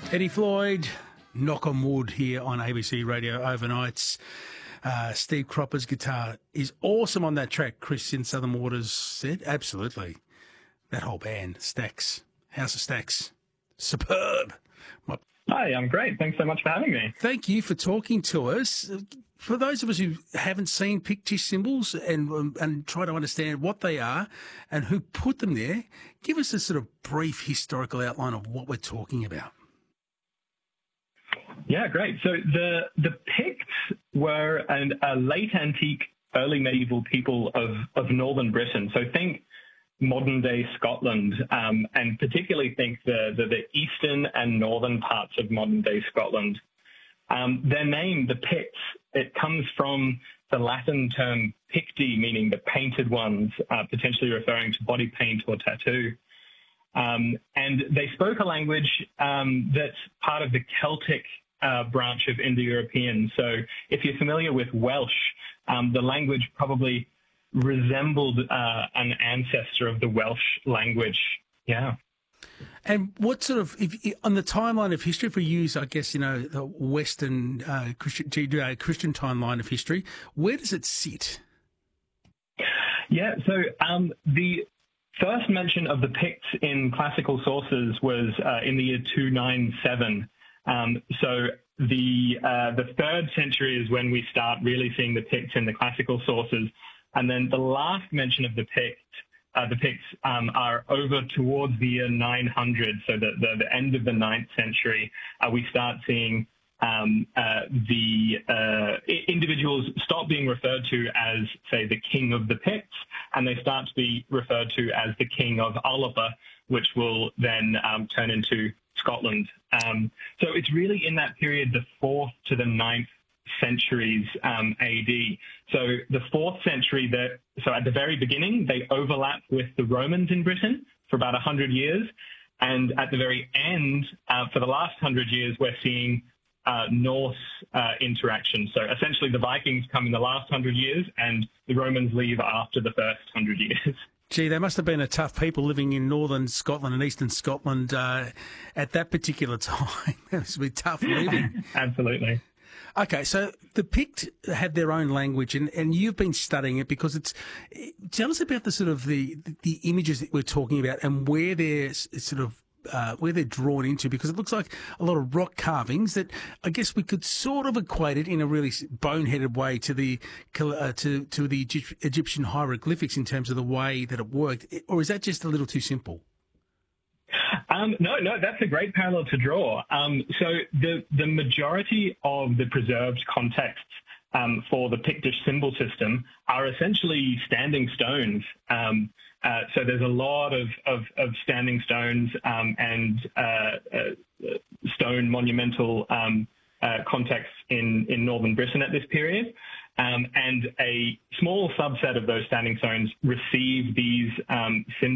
Eddie Floyd, Knock on Wood here on ABC Radio Overnights. Steve Cropper's guitar is awesome on that track, Chris in Southern Waters said. Absolutely. That whole band, Stax, House of Stax, superb. Hi, I'm great. Thanks so much for having me. Thank you for talking to us. For those of us who haven't seen Pictish symbols and try to understand what they are and who put them there, give us a sort of brief historical outline of what we're talking about. Yeah, great. So the Picts were a late antique, early medieval people of northern Britain. So think modern-day Scotland, and particularly think the eastern and northern parts of modern-day Scotland. Their name, the Picts, it comes from the Latin term picti, meaning the painted ones, potentially referring to body paint or tattoo. And they spoke a language that's part of the Celtic branch of Indo-European. So if you're familiar with Welsh, the language probably resembled an ancestor of the Welsh language. Yeah. And what sort of, on the timeline of history, if we use, I guess, the Western Christian timeline of history, where does it sit? Yeah, so the first mention of the Picts in classical sources was in the year 297. So the 3rd century is when we start really seeing the Picts in the classical sources. And then the last mention of the Picts are over towards the year 900, so the end of the 9th century. We start seeing the individuals stop being referred to as, say, the king of the Picts, and they start to be referred to as the king of Ullapa, which will then turn into Scotland. So it's really in that period, the 4th to the 9th centuries AD. So the 4th century, so at the very beginning, they overlap with the Romans in Britain for about 100 years. And at the very end, for the last 100 years, we're seeing Norse interaction. So essentially the Vikings come in the last 100 years and the Romans leave after the first 100 years. Gee, they must have been a tough people living in northern Scotland and eastern Scotland at that particular time. It must be tough living. Absolutely. Okay, so the Pict had their own language, and you've been studying it because tell us about the sort of the images that we're talking about and where they're sort of where they're drawn into, because it looks like a lot of rock carvings that I guess we could sort of equate it in a really boneheaded way to the to the Egyptian hieroglyphics in terms of the way that it worked, or is that just a little too simple? No, that's a great parallel to draw. So the majority of the preserved contexts for the Pictish symbol system are essentially standing stones. So there's a lot of standing stones and stone monumental contexts in northern Britain at this period. And a small subset of those standing stones receive these symbols